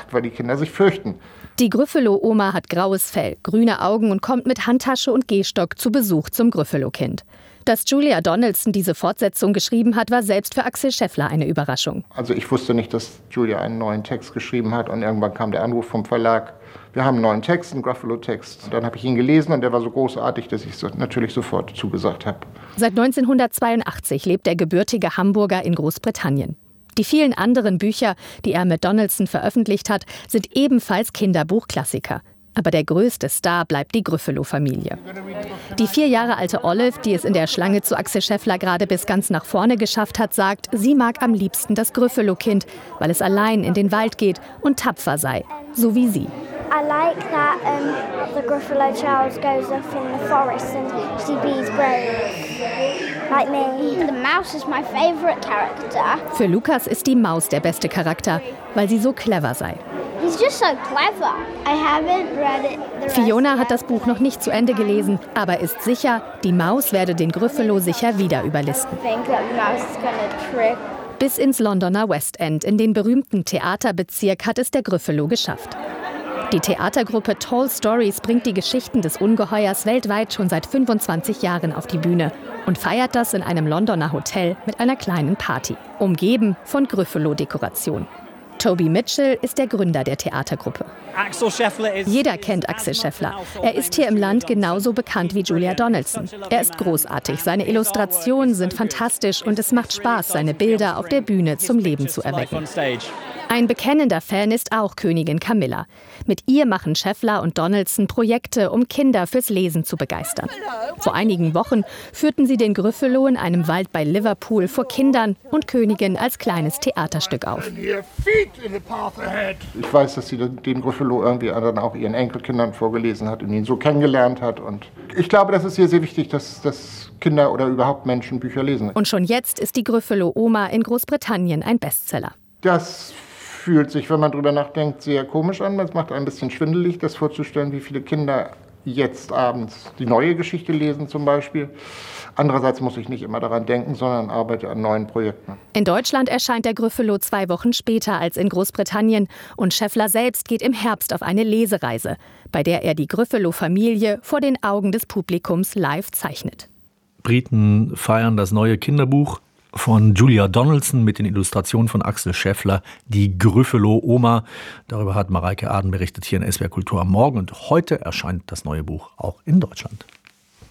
gemacht, weil die Kinder sich fürchten. Die Gryffalo-Oma hat graues Fell, grüne Augen und kommt mit Handtasche und Gehstock zu Besuch zum Gryffalo-Kind. Dass Julia Donaldson diese Fortsetzung geschrieben hat, war selbst für Axel Scheffler eine Überraschung. Also ich wusste nicht, dass Julia einen neuen Text geschrieben hat und irgendwann kam der Anruf vom Verlag. Wir haben einen neuen Text, einen Gryffalo-Text. Und dann habe ich ihn gelesen und der war so großartig, dass ich natürlich sofort zugesagt habe. Seit 1982 lebt der gebürtige Hamburger in Großbritannien. Die vielen anderen Bücher, die er mit Donaldson veröffentlicht hat, sind ebenfalls Kinderbuchklassiker. Aber der größte Star bleibt die Gryffalo-Familie. Die 4 Jahre alte Olive, die es in der Schlange zu Axel Scheffler gerade bis ganz nach vorne geschafft hat, sagt, sie mag am liebsten das Gryffalo-Kind, weil es allein in den Wald geht und tapfer sei, so wie sie. I like that the Gryffalo child goes off in the forest and she bees brave, like me. The mouse is my favorite character. Für Lukas ist die Maus der beste Charakter, weil sie so clever sei. He's just so clever. I haven't read it. Fiona hat das Buch noch nicht zu Ende gelesen, aber ist sicher, die Maus werde den Gryffalo sicher wieder überlisten. I think that the mouse is gonna trick. Bis ins Londoner West End, in den berühmten Theaterbezirk, hat es der Gryffalo geschafft. Die Theatergruppe Tall Stories bringt die Geschichten des Ungeheuers weltweit schon seit 25 Jahren auf die Bühne und feiert das in einem Londoner Hotel mit einer kleinen Party, umgeben von Gryffalo-Dekoration. Toby Mitchell ist der Gründer der Theatergruppe. Jeder kennt Axel Scheffler. Er ist hier im Land genauso bekannt wie Julia Donaldson. Er ist großartig, seine Illustrationen sind fantastisch und es macht Spaß, seine Bilder auf der Bühne zum Leben zu erwecken. Ein bekennender Fan ist auch Königin Camilla. Mit ihr machen Scheffler und Donaldson Projekte, um Kinder fürs Lesen zu begeistern. Vor einigen Wochen führten sie den Gryffalo in einem Wald bei Liverpool vor Kindern und Königin als kleines Theaterstück auf. Ich weiß, dass sie den Gryffalo irgendwie dann auch ihren Enkelkindern vorgelesen hat und ihn so kennengelernt hat. Und ich glaube, das ist hier sehr wichtig, dass Kinder oder überhaupt Menschen Bücher lesen. Und schon jetzt ist die Gryffalo-Oma in Großbritannien ein Bestseller. Das fühlt sich, wenn man drüber nachdenkt, sehr komisch an. Es macht ein bisschen schwindelig, das vorzustellen, wie viele Kinder jetzt abends die neue Geschichte lesen zum Beispiel. Andererseits muss ich nicht immer daran denken, sondern arbeite an neuen Projekten. In Deutschland erscheint der Gryffalo 2 Wochen später als in Großbritannien. Und Scheffler selbst geht im Herbst auf eine Lesereise, bei der er die Gryffalo-Familie vor den Augen des Publikums live zeichnet. Briten feiern das neue Kinderbuch von Julia Donaldson mit den Illustrationen von Axel Scheffler, die Gryffalo-Oma. Darüber hat Mareike Aden berichtet hier in SWR Kultur am Morgen. Und heute erscheint das neue Buch auch in Deutschland.